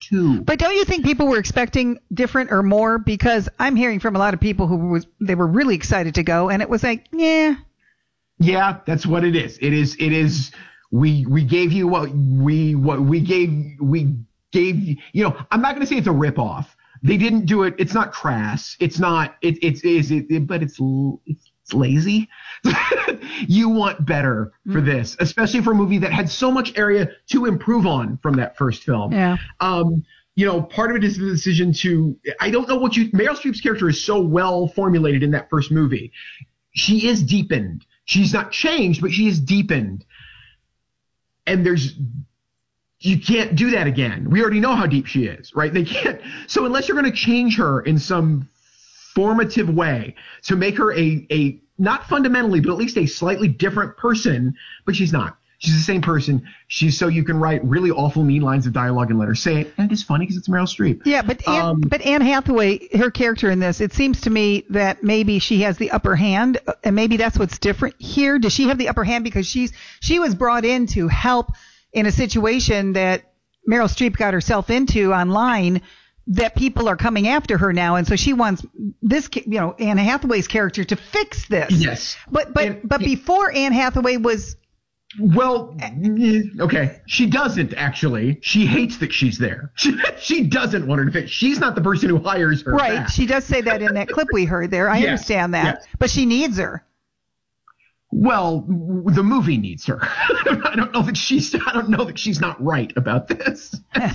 too. But don't you think people were expecting different or more? Because I'm hearing from a lot of people they were really excited to go, and it was like, yeah. Yeah, that's what it is. It is. We gave you what we gave you. You know, I'm not going to say it's a ripoff. They didn't do it. It's not crass. It's not. But it's lazy. You want better for this, especially for a movie that had so much area to improve on from that first film. Yeah. You know, part of it is the decision to. I don't know Meryl Streep's character is so well formulated in that first movie. She is deepened. She's not changed, but she is deepened. And you can't do that again. We already know how deep she is, right? They can't. So unless you're going to change her in some formative way to make her a not fundamentally, but at least a slightly different person, but she's not. She's the same person. So you can write really awful, mean lines of dialogue and let her say it. And it's funny because it's Meryl Streep. Yeah, but Anne Hathaway, her character in this, it seems to me that maybe she has the upper hand, and maybe that's what's different here. Does she have the upper hand because she was brought in to help in a situation that Meryl Streep got herself into online, that people are coming after her now, and so she wants this, Anne Hathaway's character to fix this. Yes. But before Anne Hathaway was. Well, okay. She doesn't, actually. She hates that she's there. She doesn't want her to fix. She's not the person who hires her. Right. Back. She does say that in that clip we heard there. I understand that. Yes. But she needs her. Well, the movie needs her. I don't know that she's not right about this.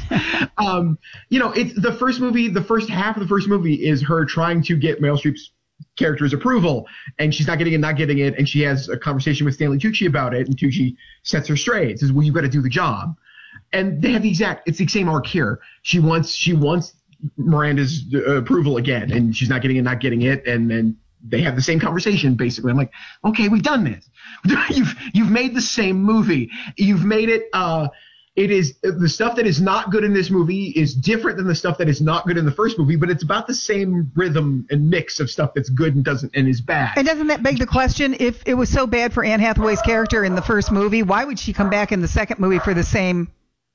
It's the first movie. The first half of the first movie is her trying to get Meryl Streep's character's approval, and she's not getting it, and she has a conversation with Stanley Tucci about it, and Tucci sets her straight and says, well, you've got to do the job. And they have it's the same arc here. She wants Miranda's approval again, and she's not getting it, and then they have the same conversation, basically. I'm like, okay, we've done this. You've made the same movie. You've made it it is the stuff that is not good in this movie is different than the stuff that is not good in the first movie, but it's about the same rhythm and mix of stuff that's good and is bad. And doesn't that beg the question, if it was so bad for Anne Hathaway's character in the first movie, why would she come back in the second movie for the same,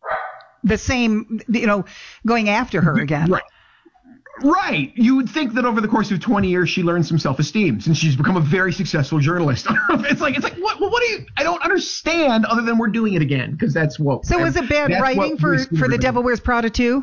going after her again? Right. You would think that over the course of 20 years, she learned some self-esteem since she's become a very successful journalist. It's like, what do you, I don't understand other than we're doing it again. Because that's what. So is it bad writing for The Devil Wears Prada 2?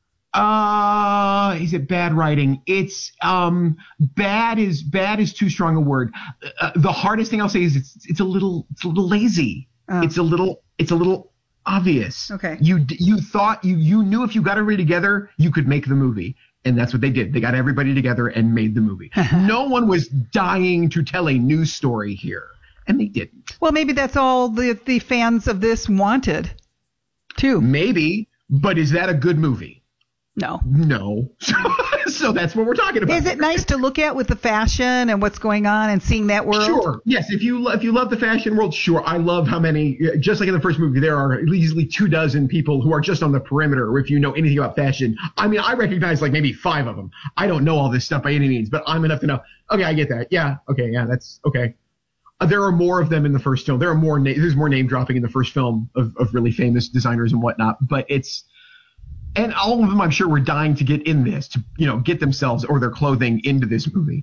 Is it bad writing? It's, bad is too strong a word. The hardest thing I'll say is it's a little lazy. It's a little obvious. Okay. You thought you knew if you got everybody together, you could make the movie. And that's what they did. They got everybody together and made the movie. No one was dying to tell a news story here, and they didn't. Well, maybe that's all the fans of this wanted, too. Maybe, but is that a good movie? No. So that's what we're talking about. Is it nice to look at with the fashion and what's going on and seeing that world? Sure. Yes. If you love the fashion world, sure. I love how many, just like in the first movie, there are easily 24 people who are just on the perimeter. If you know anything about fashion, I mean, I recognize like maybe 5 of them. I don't know all this stuff by any means, but I'm enough to know. Okay, I get that. Yeah. Okay. Yeah, that's okay. There are more of them in the first film. There's more name dropping in the first film of really famous designers and whatnot, but and all of them, I'm sure, were dying to get in this, to get themselves or their clothing into this movie.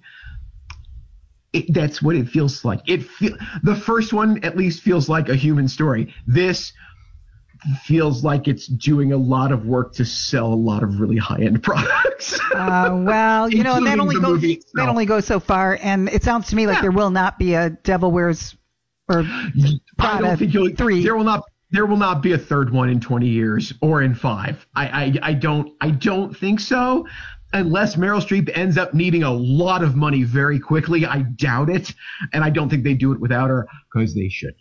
That's what it feels like. The first one at least feels like a human story. This feels like it's doing a lot of work to sell a lot of really high-end products. Well, that only goes so far, and it sounds to me like there will not be a Devil Wears or Prada 3. There will not be a third one in 20 years or in 5. I don't think so. Unless Meryl Streep ends up needing a lot of money very quickly. I doubt it. And I don't think they do it without her because they shouldn't.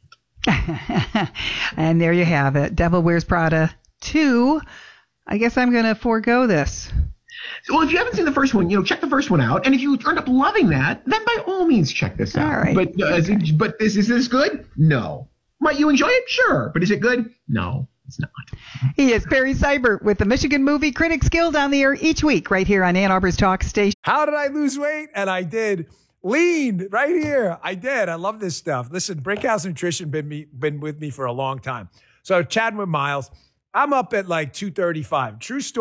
And there you have it. Devil Wears Prada 2. I guess I'm going to forego this. Well, if you haven't seen the first one, check the first one out. And if you end up loving that, then by all means check this out. All right. But is this good? No. Might you enjoy it? Sure. But is it good? No, it's not. He is Barry Seibert with the Michigan Movie Critics Guild on the air each week right here on Ann Arbor's Talk Station. How did I lose weight? And I did. Lean right here. I did. I love this stuff. Listen, Brinkhouse Nutrition been with me for a long time. So chatting with Miles, I'm up at like 235. True story.